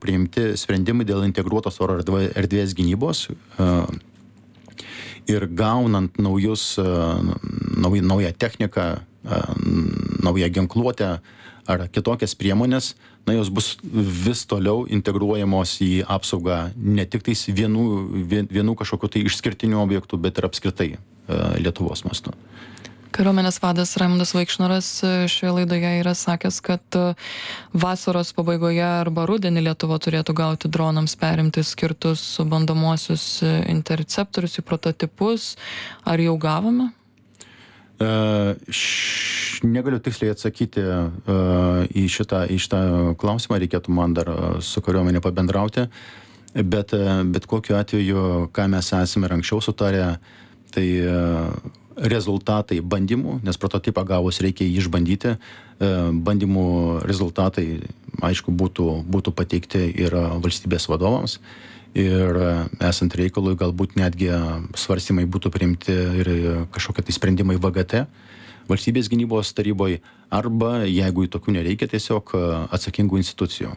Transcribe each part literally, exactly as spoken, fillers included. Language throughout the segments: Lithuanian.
priimti sprendimai dėl integruotos oro erdvė- erdvės gynybos uh, ir gaunant naujus, uh, nauj, naują techniką, uh, naują ginkluotę ar kitokias priemonės, na, jos bus vis toliau integruojamos į apsaugą ne tik tais vienų, vien, vienų kažkokių tai išskirtinių objektų, bet ir apskritai uh, Lietuvos mastu. Kariuomenės vadas Raimundas Vaikšnoras šioje laidoje yra sakęs, kad vasaros pabaigoje arba rudenį Lietuva turėtų gauti dronams perimti skirtus bandomuosius interceptorius į prototipus. Ar jau gavome? Uh, š, negaliu tiksliai atsakyti uh, į, šitą, į šitą klausimą, reikėtų man dar su kariuomenė pabendrauti, bet, uh, bet kokiu atveju, ką mes esame ir anksčiau sutarę, tai uh, rezultatai bandymų, nes prototipą gavus reikia jį išbandyti, bandymų rezultatai, aišku, būtų, būtų pateikti ir valstybės vadovams ir esant reikalui galbūt netgi svarstymai būtų priimti ir kažkokie tai sprendimai V G T, valstybės gynybos taryboje, arba jeigu į tokių nereikia, tiesiog atsakingų institucijų.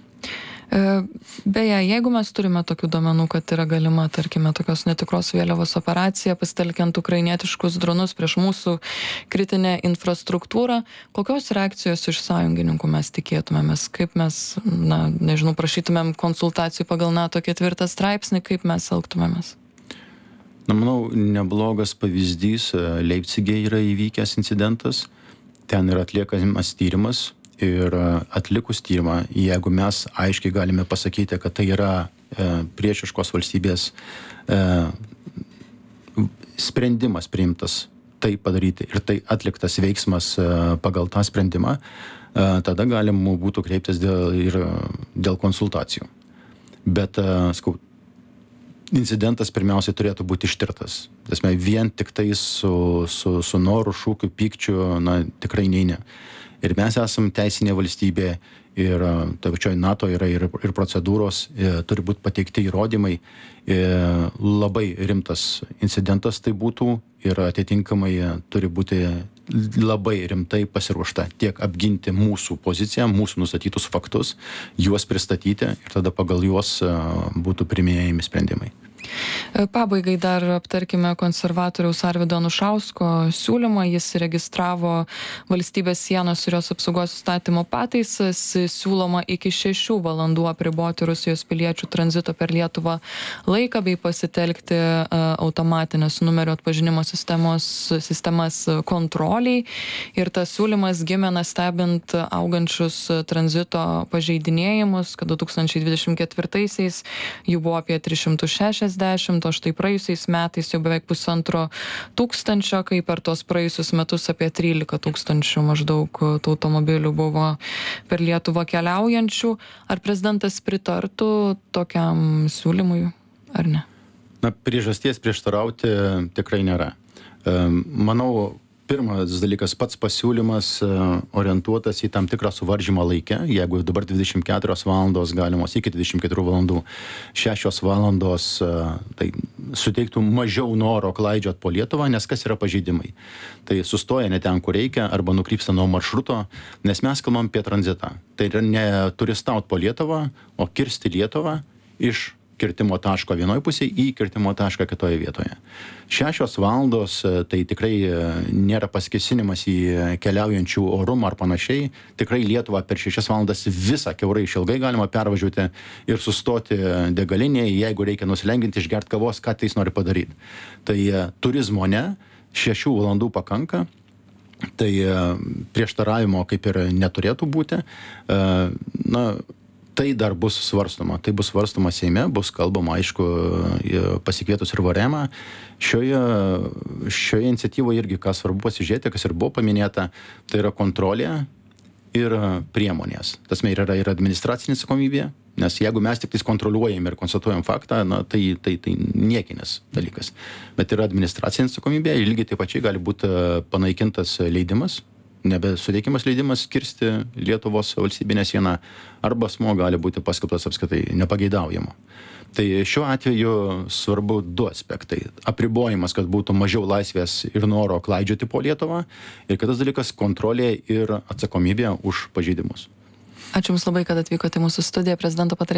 Beje, jeigu mes turime tokių duomenų, kad yra galima, tarkime, tokios netikros vėliavos operacija, pasitelkiant ukrainietiškus dronus prieš mūsų kritinę infrastruktūrą, kokios reakcijos iš sąjungininkų mes tikėtumėmės, kaip mes, na, nežinau, prašytumėm konsultacijų pagal NATO ketvirtą straipsnį, kaip mes elgtumėmės? Na, manau, neblogas pavyzdys, Leipcige yra įvykęs incidentas, ten yra atliekamas tyrimas. Ir atlikus tyrimą, jeigu mes aiškiai galime pasakyti, kad tai yra e, priešiškos valstybės e, sprendimas priimtas tai padaryti ir tai atliktas veiksmas e, pagal tą sprendimą, e, tada galima būtų kreiptis dėl, ir dėl konsultacijų. Bet, e, skau, incidentas pirmiausiai turėtų būti ištirtas. Tasme, vien tik tai su, su, su noru, šūkiu, pykčiu, na, tikrai nei ne. Ir mes esam teisinė valstybė ir ta pačioje NATO yra ir, ir procedūros, ir turi būti pateikti įrodymai. Ir labai rimtas incidentas tai būtų ir atitinkamai turi būti labai rimtai pasiruošta tiek apginti mūsų poziciją, mūsų nustatytus faktus, juos pristatyti ir tada pagal juos būtų priiminėjami sprendimai. Pabaigai dar aptarkime konservatoriaus Arvydo Anušausko siūlymą. Jis registravo valstybės sienos ir jos apsaugos įstatymo pataisas. Siūloma iki šešių valandų apriboti Rusijos piliečių tranzito per Lietuvą laiką bei pasitelkti automatinės numerio atpažinimo sistemos, sistemas kontroliai. Ir tas siūlymas gimė stebint augančius tranzito pažeidinėjimus, kad du tūkstančiai dvidešimt ketvirtaisiais jų buvo apie tris šimtus šešiasdešimt, o štai praėjusiais metais jau beveik pusantro tūkstančio, kai per tos praėjusius metus apie trylika tūkstančių maždaug tų automobilių buvo per Lietuvą keliaujančių. Ar prezidentas pritartų tokiam siūlymui, ar ne? Na, priežasties prieštarauti tikrai nėra. Manau, pirmas dalykas, pats pasiūlymas orientuotas į tam tikrą suvaržymą laikę. Jeigu dabar dvidešimt keturios valandos galimos iki dvidešimt keturių valandų, šešios valandos tai suteiktų mažiau noro klaidžiot po Lietuvą, nes kas yra pažeidimai? Tai sustoja ne ten, kur reikia, arba nukrypsta nuo maršruto, nes mes kalbam apie tranzitą. Tai yra ne turistaut po Lietuvą, o kirsti Lietuvą iš kirtimo taško vienoje pusėje į kirtimo tašką kitoje vietoje. Šešios valandos tai tikrai nėra paskesinimas į keliaujančių orumą ar panašiai. Tikrai Lietuvą per šešias valandas visą kiaurai išilgai galima pervažiuoti ir sustoti degalinėje, jeigu reikia nusilenginti, išgerti kavos, ką tai jis nori padaryti. Tai turizmo ne, šešių valandų pakanka. Tai prieštaravimo kaip ir neturėtų būti. Na, tai dar bus svarstoma. Tai bus svarstoma Seime, bus kalbama, aišku, pasikvietus ir Varėmą. Šioje, šioje iniciatyvoje irgi, kas svarbu pasižiūrėti, kas ir buvo paminėta, tai yra kontrolė ir priemonės. Tasme yra ir administracinė atsakomybė, nes jeigu mes tik tais kontroliuojam ir konstatuojam faktą, na, tai, tai, tai niekinis dalykas. Bet yra administracinė atsakomybė ir lygiai taip pačiai gali būti panaikintas leidimas, nebesuteikimas leidimas kirsti Lietuvos valstybinę sieną, arba asmuo gali būti paskelbtas apskritai nepageidaujamu. Tai šiuo atveju svarbu du aspektai. Apribojimas, kad būtų mažiau laisvės ir noro klaidžioti po Lietuvą, ir kitas dalykas - kontrolė ir atsakomybė už pažeidimus. ačiū jums labai kad atvykot į mūsų studiją prezidento patarėjas